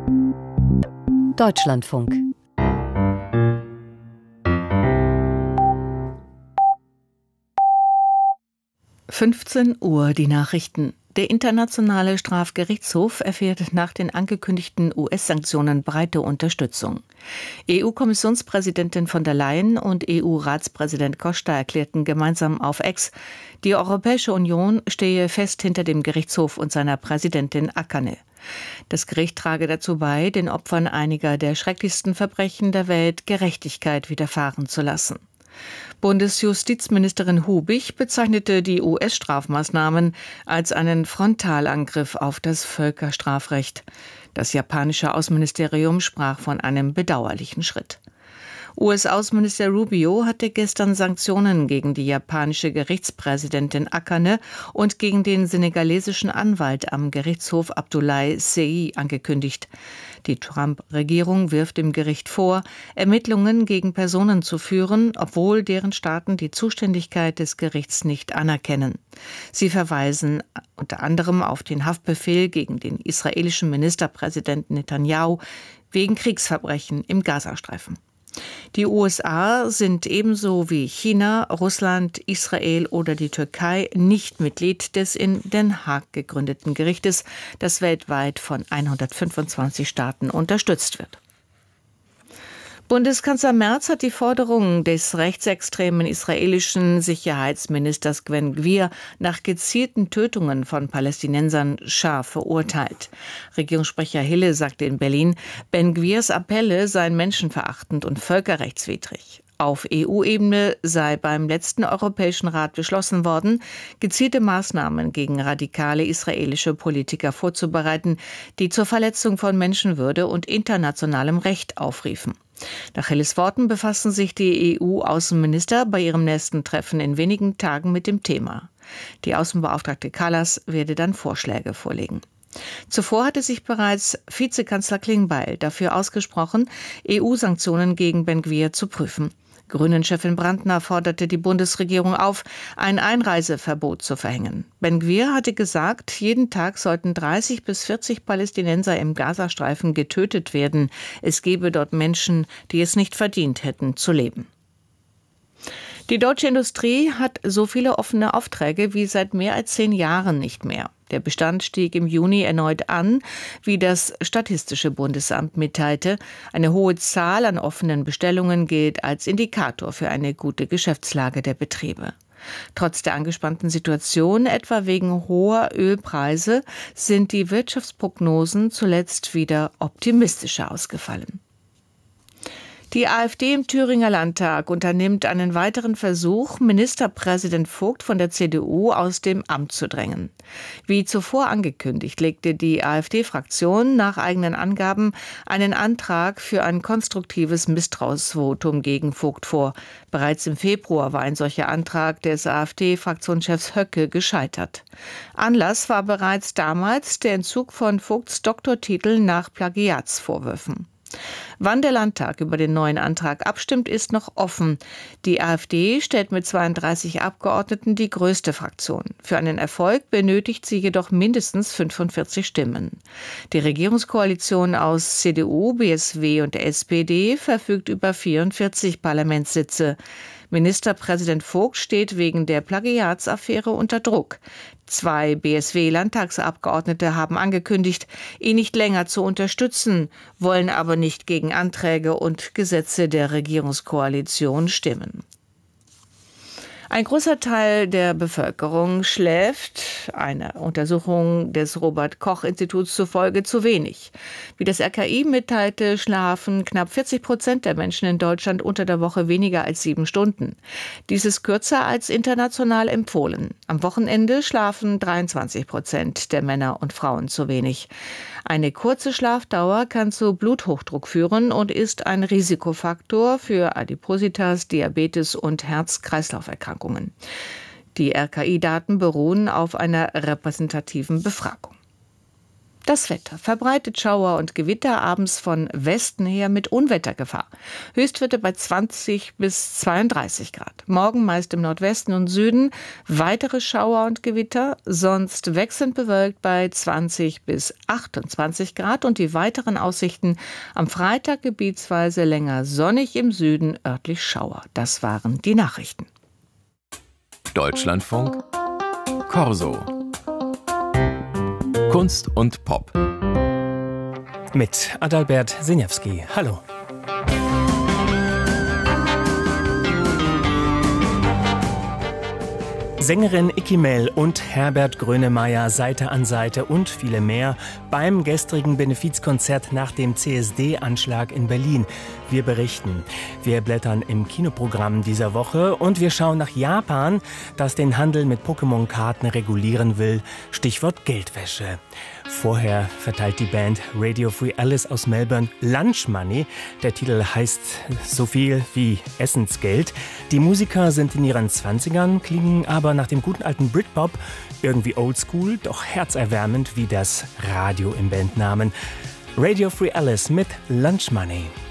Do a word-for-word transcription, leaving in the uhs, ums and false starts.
Deutschlandfunk. fünfzehn Uhr die Nachrichten. Der Internationale Strafgerichtshof erfährt nach den angekündigten U S-Sanktionen breite Unterstützung. E U-Kommissionspräsidentin von der Leyen und E U-Ratspräsident Costa erklärten gemeinsam auf X, die Europäische Union stehe fest hinter dem Gerichtshof und seiner Präsidentin Akane. Das Gericht trage dazu bei, den Opfern einiger der schrecklichsten Verbrechen der Welt Gerechtigkeit widerfahren zu lassen. Bundesjustizministerin Hubich bezeichnete die U S-Strafmaßnahmen als einen Frontalangriff auf das Völkerstrafrecht. Das japanische Außenministerium sprach von einem bedauerlichen Schritt. U S-Außenminister Rubio hatte gestern Sanktionen gegen die japanische Gerichtspräsidentin Akane und gegen den senegalesischen Anwalt am Gerichtshof Abdoulaye Seye angekündigt. Die Trump-Regierung wirft dem Gericht vor, Ermittlungen gegen Personen zu führen, obwohl deren Staaten die Zuständigkeit des Gerichts nicht anerkennen. Sie verweisen unter anderem auf den Haftbefehl gegen den israelischen Ministerpräsidenten Netanyahu wegen Kriegsverbrechen im Gazastreifen. Die U S A sind ebenso wie China, Russland, Israel oder die Türkei nicht Mitglied des in Den Haag gegründeten Gerichtes, das weltweit von hundertfünfundzwanzig Staaten unterstützt wird. Bundeskanzler Merz hat die Forderungen des rechtsextremen israelischen Sicherheitsministers Ben-Gvir nach gezielten Tötungen von Palästinensern scharf verurteilt. Regierungssprecher Hille sagte in Berlin, Ben-Gvirs Appelle seien menschenverachtend und völkerrechtswidrig. Auf E U-Ebene sei beim letzten Europäischen Rat beschlossen worden, gezielte Maßnahmen gegen radikale israelische Politiker vorzubereiten, die zur Verletzung von Menschenwürde und internationalem Recht aufriefen. Nach Hilles Worten befassen sich die E U-Außenminister bei ihrem nächsten Treffen in wenigen Tagen mit dem Thema. Die Außenbeauftragte Kallas werde dann Vorschläge vorlegen. Zuvor hatte sich bereits Vizekanzler Klingbeil dafür ausgesprochen, E U-Sanktionen gegen Ben-Gvir zu prüfen. Grünen-Chefin Brandner forderte die Bundesregierung auf, ein Einreiseverbot zu verhängen. Ben-Gvir hatte gesagt, jeden Tag sollten dreißig bis vierzig Palästinenser im Gazastreifen getötet werden. Es gebe dort Menschen, die es nicht verdient hätten, zu leben. Die deutsche Industrie hat so viele offene Aufträge wie seit mehr als zehn Jahren nicht mehr. Der Bestand stieg im Juni erneut an, wie das Statistische Bundesamt mitteilte. Eine hohe Zahl an offenen Bestellungen gilt als Indikator für eine gute Geschäftslage der Betriebe. Trotz der angespannten Situation, etwa wegen hoher Ölpreise, sind die Wirtschaftsprognosen zuletzt wieder optimistischer ausgefallen. Die AfD im Thüringer Landtag unternimmt einen weiteren Versuch, Ministerpräsident Vogt von der C D U aus dem Amt zu drängen. Wie zuvor angekündigt, legte die AfD-Fraktion nach eigenen Angaben einen Antrag für ein konstruktives Misstrauensvotum gegen Vogt vor. Bereits im Februar war ein solcher Antrag des AfD-Fraktionschefs Höcke gescheitert. Anlass war bereits damals der Entzug von Vogts Doktortitel nach Plagiatsvorwürfen. Wann der Landtag über den neuen Antrag abstimmt, ist noch offen. Die AfD stellt mit zweiunddreißig Abgeordneten die größte Fraktion. Für einen Erfolg benötigt sie jedoch mindestens fünfundvierzig Stimmen. Die Regierungskoalition aus C D U, B S W und der S P D verfügt über vierundvierzig Parlamentssitze. Ministerpräsident Vogt steht wegen der Plagiatsaffäre unter Druck. Zwei B S W-Landtagsabgeordnete haben angekündigt, ihn nicht länger zu unterstützen, wollen aber nicht gegen Anträge und Gesetze der Regierungskoalition stimmen. Ein großer Teil der Bevölkerung schläft, einer Untersuchung des Robert-Koch-Instituts zufolge, zu wenig. Wie das R K I mitteilte, schlafen knapp vierzig Prozent der Menschen in Deutschland unter der Woche weniger als sieben Stunden. Dies ist kürzer als international empfohlen. Am Wochenende schlafen dreiundzwanzig Prozent der Männer und Frauen zu wenig. Eine kurze Schlafdauer kann zu Bluthochdruck führen und ist ein Risikofaktor für Adipositas, Diabetes und Herz-Kreislauf-Erkrankungen. Die R K I-Daten beruhen auf einer repräsentativen Befragung. Das Wetter. Verbreitet Schauer und Gewitter, abends von Westen her mit Unwettergefahr. Höchstwerte bei zwanzig bis zweiunddreißig Grad. Morgen meist im Nordwesten und Süden weitere Schauer und Gewitter, sonst wechselnd bewölkt bei zwanzig bis achtundzwanzig Grad und die weiteren Aussichten am Freitag gebietsweise länger sonnig, im Süden örtlich Schauer. Das waren die Nachrichten. Deutschlandfunk Corso. Kunst und Pop. Mit Adalbert Sinjewski. Hallo. Sängerin Ikky Mell und Herbert Grönemeyer Seite an Seite und viele mehr beim gestrigen Benefizkonzert nach dem C S D-Anschlag in Berlin. Wir berichten. Wir blättern im Kinoprogramm dieser Woche und wir schauen nach Japan, das den Handel mit Pokémon-Karten regulieren will. Stichwort Geldwäsche. Vorher verteilt die Band Radio Free Alice aus Melbourne Lunch Money. Der Titel heißt so viel wie Essensgeld. Die Musiker sind in ihren Zwanzigern, klingen aber nach dem guten alten Britpop irgendwie oldschool, doch herzerwärmend wie das Radio im Bandnamen. Radio Free Alice mit Lunch Money.